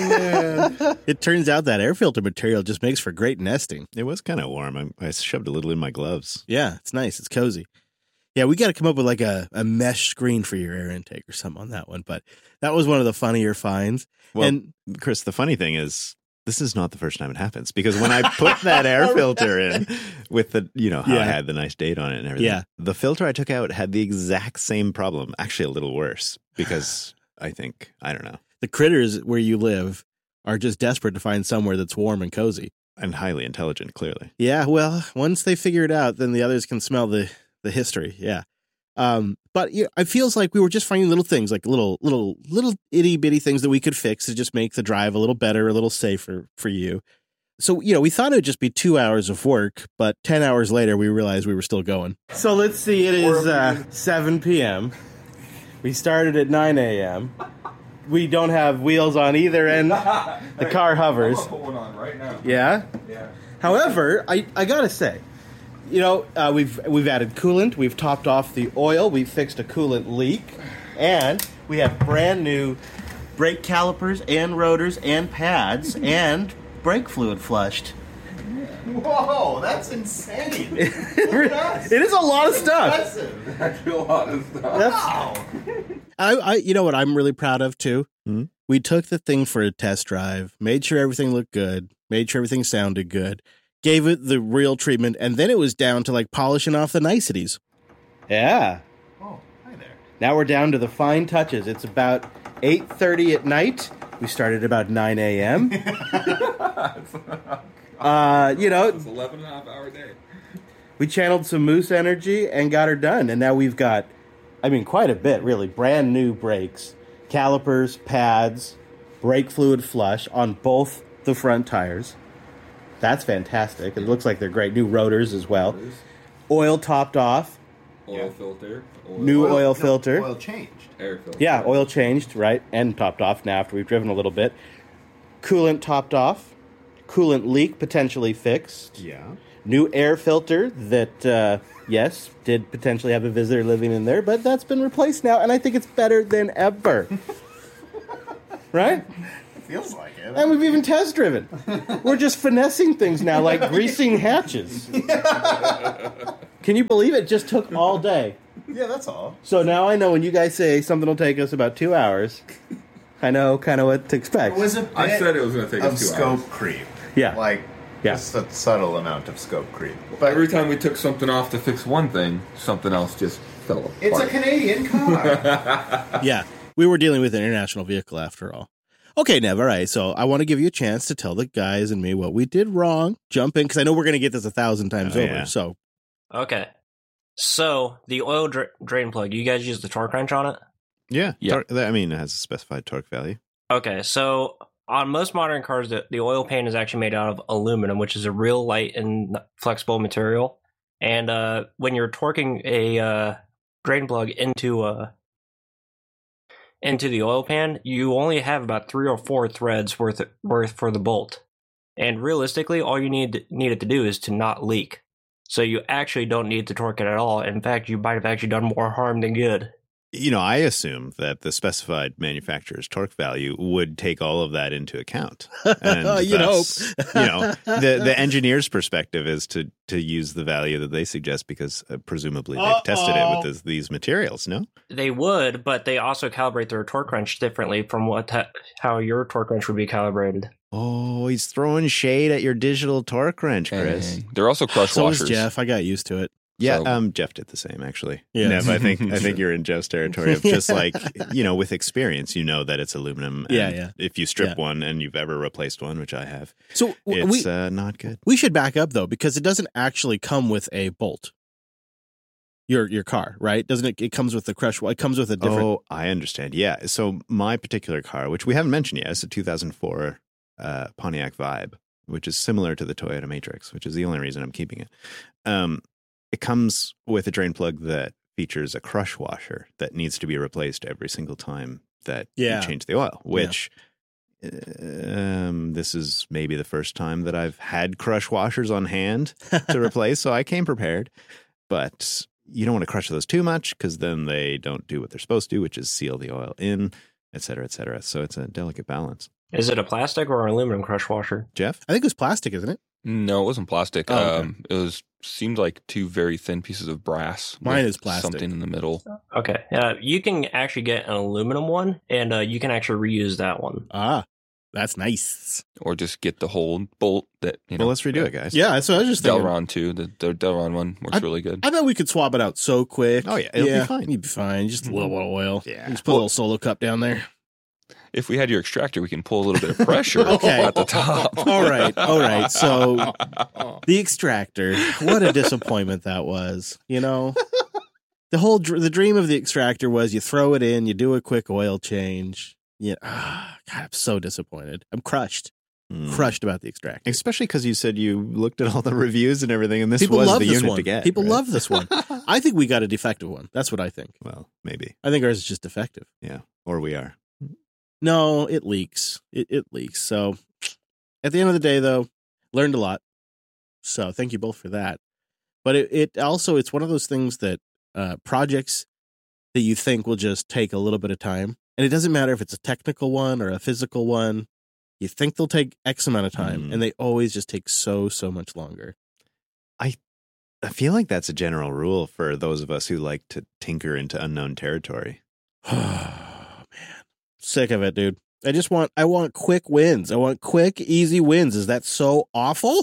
thing. It turns out that air filter material just makes for great nesting. It was kind of warm. I, I shoved a little in my gloves. Yeah, it's nice. It's cozy. Yeah, we got to come up with like a, a mesh screen for your air intake or something on that one. But that was one of the funnier finds. Well, and Chris, the funny thing is, this is not the first time it happens because when I put that air filter in with the, you know, how Yeah. I had the nice date on it and everything, Yeah. the filter I took out had the exact same problem, actually a little worse because I think, I don't know, the critters where you live are just desperate to find somewhere that's warm and cozy. and highly intelligent, clearly. Yeah, well, once they figure it out, then the others can smell the, the history. Yeah. Um, but yeah, it feels like we were just finding little things, like little, little, little itty bitty things that we could fix to just make the drive a little better, a little safer for you. So, you know, we thought it would just be two hours of work, but ten hours later, we realized we were still going. So let's see. It is uh, seven p.m. We started at nine a.m. We don't have wheels on either end. The car hovers. Put one on right now. Yeah. Yeah. However, I, I gotta say, you know, uh, we've we've added coolant, we've topped off the oil, we've fixed a coolant leak, and we have brand new brake calipers and rotors and pads and brake fluid flushed. Whoa, that's insane. It is a lot of stuff. Actually, a lot of stuff. That's, I, I, you know what I'm really proud of too? Hmm? We took the thing for a test drive, made sure everything looked good, made sure everything sounded good, gave it the real treatment, and then it was down to like polishing off the niceties. yeah. Oh, hi there. Now we're down to the fine touches. It's about eight thirty at night. We started about nine a.m. uh, you know, It's eleven and a half hour day. we channeled some Moose energy and got her done. And now we've got, I mean, quite a bit, really. Brand new brakes, calipers, pads, brake fluid flush on both the front tires. That's fantastic. It looks like they're great. New rotors as well. Oil topped off. Oil Yeah. filter. Oil, New oil, no, filter. Oil changed. air filter. Yeah, oil changed, right? And topped off now after we've driven a little bit. Coolant topped off. Coolant leak potentially fixed. Yeah. New air filter that, uh, yes, did potentially have a visitor living in there, but that's been replaced now, and I think it's better than ever. right? It feels like it. And we've even test driven. We're just finessing things now, like greasing hatches. Can you believe it? Just took all day. Yeah, that's all. So now I know when you guys say something will take us about two hours, I know kind of what to expect. It was a bit I said it was going to take of us two scope hours. creep. Yeah. Like, Yeah. just a subtle amount of scope creep. But every time we took something off to fix one thing, something else just fell apart. It's a Canadian car. Yeah, we were dealing with an international vehicle after all. Okay, Nev, all right. So I want to give you a chance to tell the guys and me what we did wrong. Jump in, because I know we're going to get this a thousand times Oh, over. yeah. So, Okay. So, the oil dra- drain plug, you guys use the torque wrench on it? Yeah. Yeah. Tor- I mean, it has a specified torque value. Okay, so on most modern cars, the, the oil pan is actually made out of aluminum, which is a real light and flexible material. And uh, when you're torquing a uh, drain plug into a into the oil pan, you only have about three or four threads worth worth for the bolt. And realistically, all you need needed to do is to not leak. So you actually don't need to torque it at all. In fact, you might have actually done more harm than good. You know, I assume that the specified manufacturer's torque value would take all of that into account. And You'd thus, hope. you know, the, the engineer's perspective is to, to use the value that they suggest because uh, presumably they've Uh-oh. tested it with this, these materials, no? They would, but they also calibrate their torque wrench differently from what ha- how your torque wrench would be calibrated. Oh, he's throwing shade at your digital torque wrench, Chris. And they're also crush so was washers. Jeff. I got used to it. Yeah, So- um, Jeff did the same actually. Yeah. Nev, I think I think you're in Jeff's territory of just like, you know, with experience, you know that it's aluminum. And Yeah, yeah. If you strip Yeah. one and you've ever replaced one, which I have, So w- it's we uh, not good. we should back up though, because it doesn't actually come with a bolt. Your your car, right? Doesn't it? It comes with the crush. It comes with a different. Oh, I understand. Yeah. So my particular car, which we haven't mentioned yet, is a two thousand four uh, Pontiac Vibe, which is similar to the Toyota Matrix, which is the only reason I'm keeping it. Um, it comes with a drain plug that features a crush washer that needs to be replaced every single time that Yeah. you change the oil, which um, this is maybe the first time that I've had crush washers on hand to replace. So I came prepared, but you don't want to crush those too much because then they don't do what they're supposed to, which is seal the oil in, et cetera, et cetera. So it's a delicate balance. Is it a plastic or an aluminum crush washer? Jeff? I think it was plastic, isn't it? No, it wasn't plastic. Oh, okay. um, it was seemed like two very thin pieces of brass. Mine with is plastic. Something in the middle. Okay, uh, you can actually get an aluminum one, and uh, you can actually reuse that one. Ah, that's nice. Or just get the whole bolt that, you know. Well, let's redo it, guys. Yeah, that's what I was just thinking. Delron too. The, the Delron one works really good. I bet we could swap it out so quick. Oh, yeah, it'll be fine. You'd be fine. Just a little bit of oil. Yeah. Just put a little solo cup down there. If we had your extractor, we can pull a little bit of pressure Okay. at the top. All right, all right. So the extractor, what a disappointment that was. You know, the whole dr- the dream of the extractor was you throw it in, you do a quick oil change. Yeah, ah, God, I'm so disappointed. I'm crushed, Mm. crushed about the extractor. Especially because you said you looked at all the reviews and everything, and this People was love the this unit one. to get. People right? love this one. I think we got a defective one. That's what I think. Well, maybe. I think ours is just defective. Yeah. Or we are. No, it leaks. It, it leaks. So at the end of the day, though, learned a lot. So thank you both for that. But it, it also, it's one of those things that uh, projects that you think will just take a little bit of time. And it doesn't matter if it's a technical one or a physical one. You think they'll take X amount of time, Mm. and they always just take so, so much longer. I feel like that's a general rule for those of us who like to tinker into unknown territory. Oh, man. Sick of it, dude. I just want, I want quick wins. I want quick, easy wins. Is that so awful?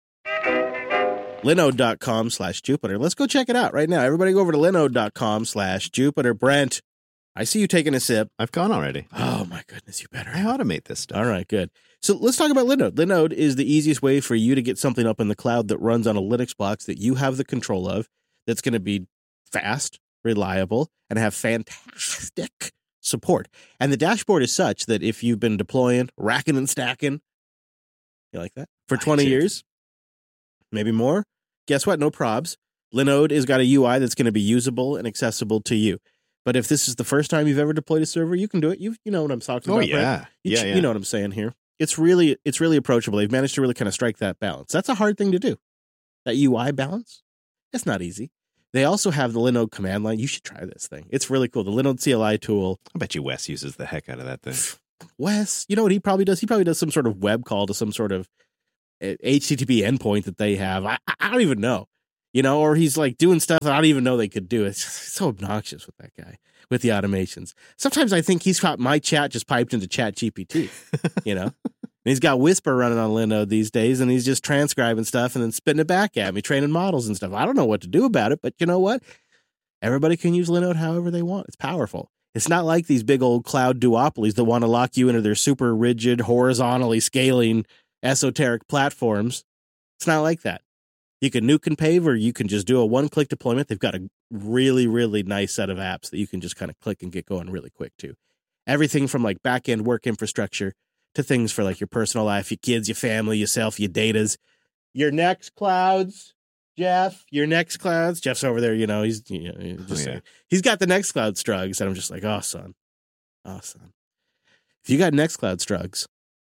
Linode.com slash Jupiter. Let's go check it out right now. Everybody go over to Linode.com slash Jupiter. Brent, I see you taking a sip. I've gone already. Oh, my goodness, you better. I automate this stuff. All right, good. So let's talk about Linode. Linode is the easiest way for you to get something up in the cloud that runs on a Linux box that you have the control of, that's going to be fast, reliable, and have fantastic support. And the dashboard is such that if you've been deploying, racking and stacking, you like that? For I twenty do. years, maybe more, guess what? No probs. Linode has got a U I that's going to be usable and accessible to you. But if this is the first time you've ever deployed a server, you can do it. You you know what I'm talking Oh, about, Brent. yeah. You, Yeah, ch- yeah. you know what I'm saying here. It's really it's really approachable. They've managed to really kind of strike that balance. That's a hard thing to do. That U I balance, it's not easy. They also have the Linode command line. You should try this thing. It's really cool. The Linode C L I tool. I bet you Wes uses the heck out of that thing. Wes, you know what he probably does? He probably does some sort of web call to some sort of H T T P endpoint that they have. I, I don't even know, you know, or he's like doing stuff that I don't even know they could do. It's just so obnoxious with that guy, with the automations. Sometimes I think he's got my chat just piped into Chat G P T, you know? And he's got Whisper running on Linode these days, and he's just transcribing stuff and then spitting it back at me, training models and stuff. I don't know what to do about it, but you know what? Everybody can use Linode however they want. It's powerful. It's not like these big old cloud duopolies that want to lock you into their super rigid, horizontally scaling, esoteric platforms. It's not like that. You can nuke and pave, or you can just do a one-click deployment. They've got a really, really nice set of apps that you can just kind of click and get going really quick, too. Everything from like back-end work infrastructure to things for like your personal life, your kids, your family, yourself, your datas, your next clouds, Jeff, your next clouds. Jeff's over there, you know, he's you know, just oh, yeah. he's got the Nextcloud strugs, and I'm just like, oh, son, oh, son. If you got Nextcloud strugs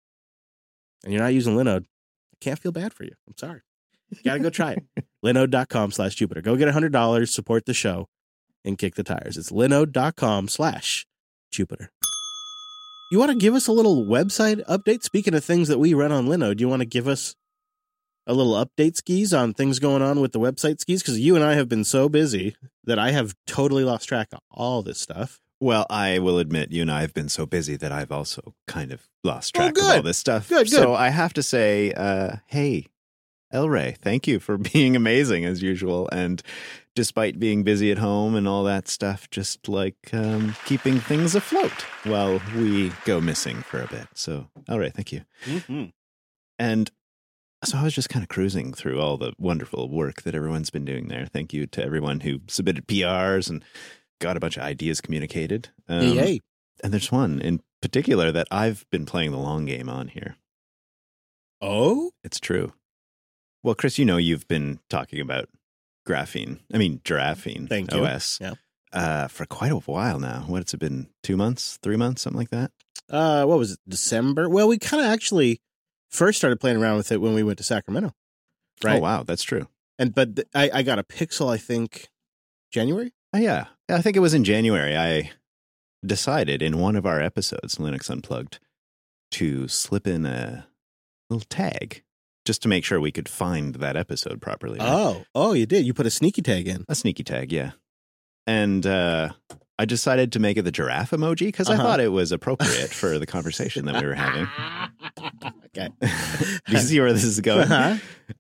and you're not using Linode, I can't feel bad for you. I'm sorry. You got to go try it. Linode.com slash Jupiter. Go get one hundred dollars, support the show, and kick the tires. It's linode.com slash Jupiter. You want to give us a little website update? Speaking of things that we run on Linode, do you want to give us a little update skis on things going on with the website skis? Because you and I have been so busy that I have totally lost track of all this stuff. Well, I will admit, you and I have been so busy that I've also kind of lost track oh, of all this stuff. Good, good. So I have to say, uh, hey, El Rey, thank you for being amazing as usual. And despite being busy at home and all that stuff, just like um, keeping things afloat while we go missing for a bit. So, El Rey, thank you. Mm-hmm. And so I was just kind of cruising through all the wonderful work that everyone's been doing there. Thank you to everyone who submitted P Rs and got a bunch of ideas communicated. Um, Yay. And there's one in particular that I've been playing the long game on here. Oh? It's true. Well, Chris, you know you've been talking about graphene, I mean Giraphene Thank you. O S yeah. uh, for quite a while now. What's it been, two months, three months, something like that? Uh, what was it, December? Well, we kind of actually first started playing around with it when we went to Sacramento. Right? Oh, wow, that's true. And But th- I, I got a Pixel, I think, January? Oh, yeah. I think it was in January. I decided in one of our episodes, Linux Unplugged, to slip in a little tag just to make sure we could find that episode properly. Right? Oh, oh, you did. You put a sneaky tag in. A sneaky tag, yeah. And uh, I decided to make it the giraffe emoji because uh-huh. I thought it was appropriate for the conversation that we were having. Okay. Do you see where this is going? Uh-huh.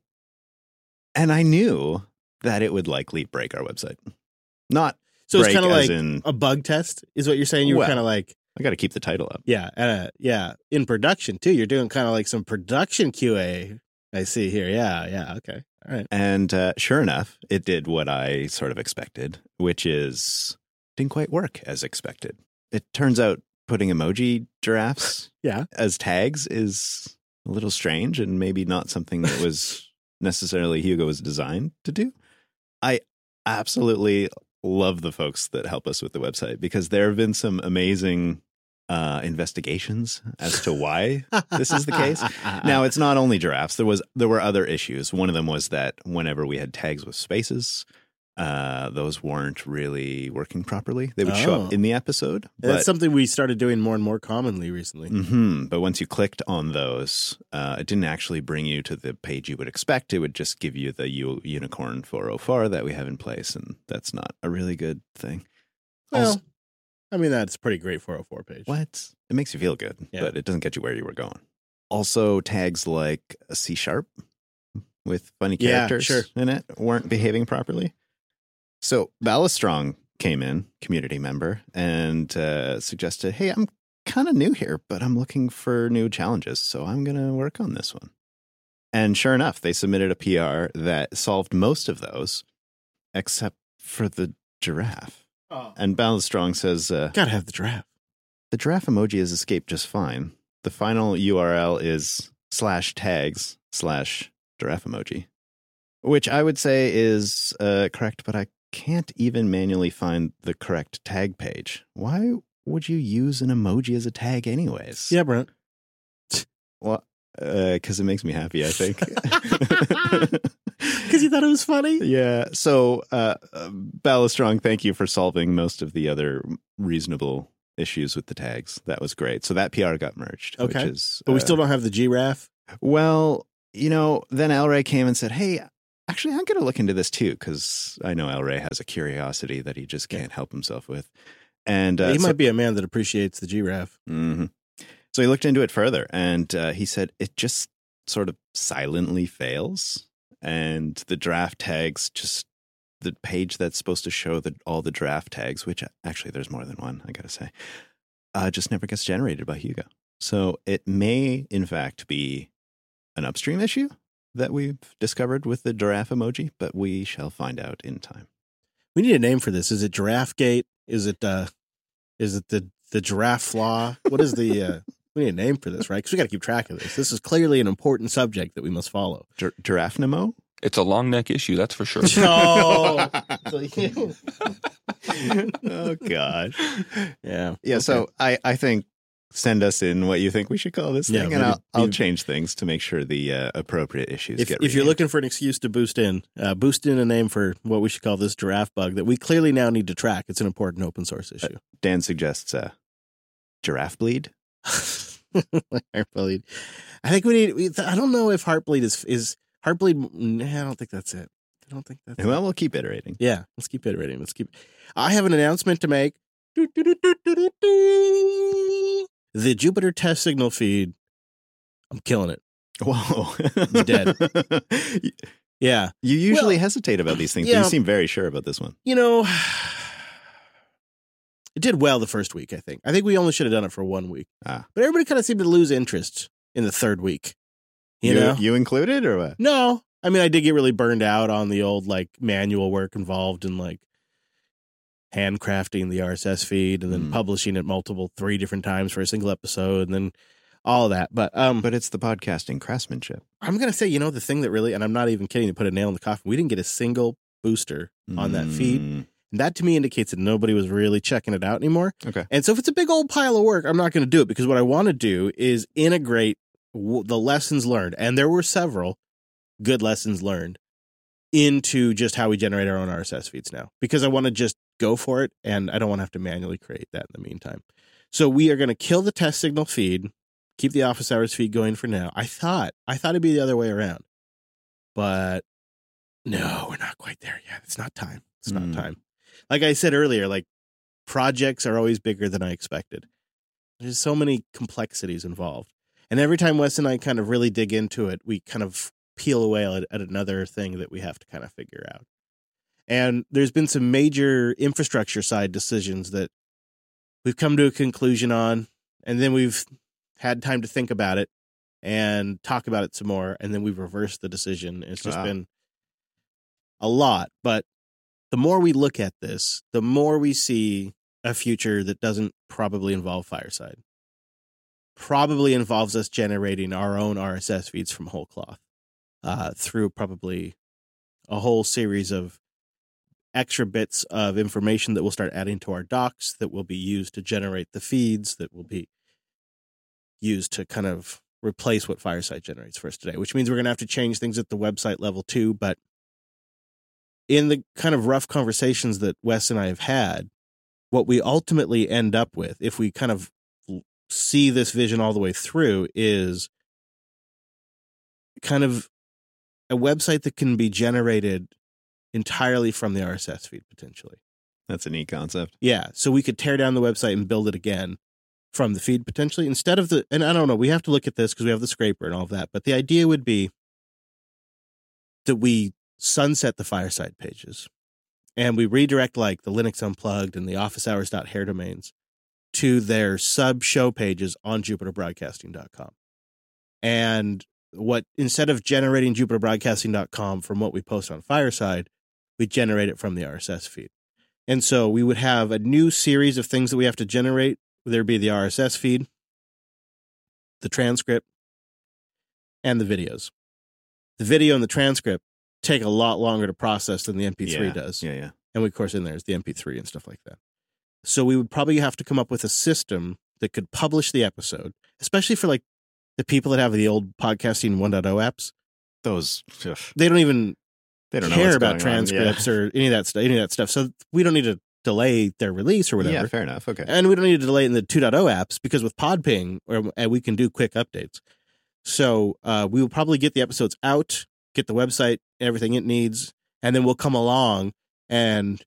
And I knew that it would likely break our website. Not so it's kind of like in, a bug test is what you're saying. You well, were kind of like, I got to keep the title up. Yeah. Uh, yeah. In production too. You're doing kind of like some production Q A. I see here. Yeah. Yeah. Okay. All right. And uh, sure enough, it did what I sort of expected, which is didn't quite work as expected. It turns out putting emoji giraffes yeah. as tags is a little strange and maybe not something that was necessarily Hugo was designed to do. I absolutely love the folks that help us with the website because there have been some amazing uh, investigations as to why this is the case. Now, it's not only giraffes. There was there were other issues. One of them was that whenever we had tags with spaces, uh, those weren't really working properly. They would oh. show up in the episode. But, that's something we started doing more and more commonly recently. Mm-hmm, but once you clicked on those, uh, it didn't actually bring you to the page you would expect. It would just give you the U- Unicorn four oh four that we have in place, and that's not a really good thing. Well, also, I mean, that's a pretty great four oh four page. What? It makes you feel good, yeah. but it doesn't get you where you were going. Also, tags like a C sharp with funny characters yeah, sure. in it weren't behaving properly. So Ballastrong came in, community member, and uh, suggested, hey, I'm kind of new here, but I'm looking for new challenges, so I'm going to work on this one. And sure enough, they submitted a P R that solved most of those, except for the giraffe. Oh. And Ballastrong says, uh, gotta have the giraffe. The giraffe emoji has escaped just fine. The final U R L is slash tags slash giraffe emoji, which I would say is uh, correct, but I can't even manually find the correct tag page. Why would you use an emoji as a tag anyways? Yeah, Brent. Well, because uh, it makes me happy, I think. Because you thought it was funny? Yeah. So, uh, uh, Ballastrong, thank you for solving most of the other reasonable issues with the tags. That was great. So that P R got merged. Okay. Which is, But we uh, still don't have the giraffe. Well, you know, then El Rey came and said, hey, actually, I'm going to look into this too, because I know El Rey has a curiosity that he just can't help himself with. And uh, he so, might be a man that appreciates the giraffe. Mm-hmm. So he looked into it further, and uh, he said it just sort of silently fails. And the draft tags, just the page that's supposed to show the, all the draft tags, which actually there's more than one, I got to say, uh, just never gets generated by Hugo. So it may, in fact, be an upstream issue that we've discovered with the giraffe emoji, but we shall find out in time. We need a name for this. Is it Giraffe Gate? Is it uh, is it the the giraffe flaw? What is the? Uh, we need a name for this, right? Because we got to keep track of this. This is clearly an important subject that we must follow. Gir- giraffe Nemo? It's a long neck issue, that's for sure. No. Oh God. Yeah. Yeah. Okay. So I, I think send us in what you think we should call this Yeah, thing, and maybe- I'll, I'll maybe- change things to make sure the uh, appropriate issues If, get. if you're renamed. looking for an excuse to boost in, uh, boost in a name for what we should call this giraffe bug that we clearly now need to track. It's an important open source issue. Dan suggests uh, giraffe bleed. Heartbleed. I think we need. We, I don't know if Heartbleed is is Heartbleed. Nah, I don't think that's it. I don't think that's. Well, it. we'll keep iterating. Yeah, let's keep iterating. Let's keep. I have an announcement to make. The Jupiter test signal feed. I'm killing it. Whoa, You're dead. Yeah, You usually Well, hesitate about these things, yeah. but you seem very sure about this one. you know, it did well the first week. I think. I think we only should have done it for one week. Ah. But everybody kind of seemed to lose interest in the third week. You, know, you included or what? No, I mean, I did get really burned out on the old like manual work involved in like handcrafting the R S S feed and then Mm. publishing it multiple, three different times for a single episode and then all of that. But um, But it's the podcasting craftsmanship I'm going to say, you know, the thing that really, and I'm not even kidding to put a nail in the coffin, we didn't get a single booster on that feed. Mm. And that to me indicates that nobody was really checking it out anymore. Okay. And so if it's a big old pile of work, I'm not going to do it because what I want to do is integrate w- the lessons learned. And there were several good lessons learned into just how we generate our own R S S feeds now, because I want to just go for it. And I don't want to have to manually create that in the meantime. So we are going to kill the test signal feed, keep the office hours feed going for now. I thought, I thought it'd be the other way around, but no, we're not quite there yet. It's not time. It's not Mm. time. Like I said earlier, like projects are always bigger than I expected. There's so many complexities involved. And every time Wes and I kind of really dig into it, we kind of peel away at, at another thing that we have to kind of figure out. And there's been some major infrastructure side decisions that we've come to a conclusion on, and then we've had time to think about it and talk about it some more, and then we've reversed the decision. It's just Wow. been a lot, but the more we look at this, the more we see a future that doesn't probably involve Fireside. Probably involves us generating our own R S S feeds from whole cloth uh, through probably a whole series of extra bits of information that we'll start adding to our docs that will be used to generate the feeds that will be used to kind of replace what Fireside generates for us today, which means we're going to have to change things at the website level too. But in the kind of rough conversations that Wes and I have had, what we ultimately end up with, if we kind of see this vision all the way through, is kind of a website that can be generated entirely from the R S S feed, potentially. That's a neat concept. Yeah. So we could tear down the website and build it again from the feed, potentially, instead of the, and I don't know, we have to look at this because we have the scraper and all of that. But the idea would be that we sunset the Fireside pages and we redirect like the Linux Unplugged and the office hours.hair domains to their sub show pages on jupiter broadcasting dot com. And what, instead of generating jupiter broadcasting dot com from what we post on Fireside, we generate it from the R S S feed. And so we would have a new series of things that we have to generate. There'd be the R S S feed, the transcript, and the videos. The video and the transcript take a lot longer to process than the M P three Yeah. does. Yeah, yeah. And of course, in there's the M P three and stuff like that. So we would probably have to come up with a system that could publish the episode, especially for like the people that have the old podcasting one point oh apps. Those ugh, They don't even they don't know care what's about going on. Yeah. transcripts or any of that stuff. Any of that stuff. So we don't need to delay their release or whatever. Yeah, fair enough. Okay. And we don't need to delay it in the two point oh apps because with Podping, or, and we can do quick updates. So uh, we will probably get the episodes out, get the website, everything it needs, and then we'll come along and